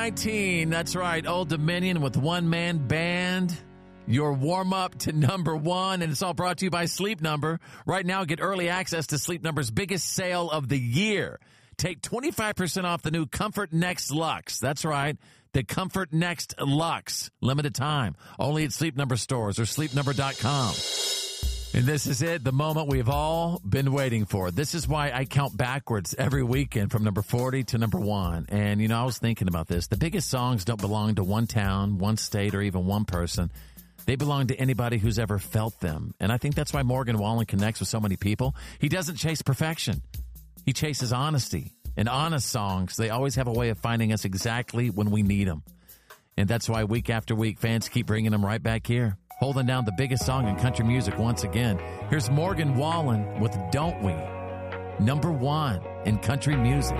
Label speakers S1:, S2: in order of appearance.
S1: 19, that's right. Old Dominion with One Man Band. Your warm-up to number one, and it's all brought to you by Sleep Number. Right now, get early access to Sleep Number's biggest sale of the year. Take 25% off the new Comfort Next Luxe. That's right, the Comfort Next Luxe. Limited time. Only at Sleep Number stores or sleepnumber.com. And this is it, the moment we've all been waiting for. This is why I count backwards every weekend from number 40 to number 1. And, I was thinking about this. The biggest songs don't belong to one town, one state, or even one person. They belong to anybody who's ever felt them. And I think that's why Morgan Wallen connects with so many people. He doesn't chase perfection. He chases honesty. And honest songs, they always have a way of finding us exactly when we need them. And that's why week after week, fans keep bringing them right back here. Holding down the biggest song in country music once again. Here's Morgan Wallen with Don't We? Number 1 in country music.